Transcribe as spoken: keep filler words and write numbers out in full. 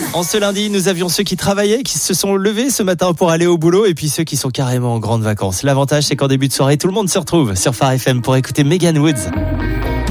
En ce lundi, nous avions ceux qui travaillaient, qui se sont levés ce matin pour aller au boulot, et puis ceux qui sont carrément en grandes vacances. L'avantage, c'est qu'en début de soirée, tout le monde se retrouve sur Phare F M pour écouter Megan Woods.